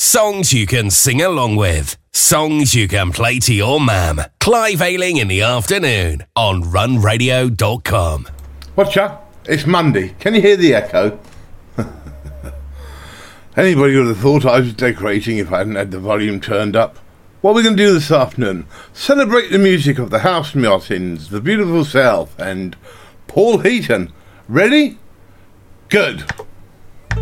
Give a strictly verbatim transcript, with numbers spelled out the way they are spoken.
Songs you can sing along with. Songs you can play to your mam. Clive Ayling in the afternoon on run radio dot com. Watcha, it's Monday. Can you hear the echo? Anybody would have thought I was decorating if I hadn't had the volume turned up. What are we going to do this afternoon? Celebrate the music of the House Martins, The Beautiful South, and Paul Heaton. Ready? Good.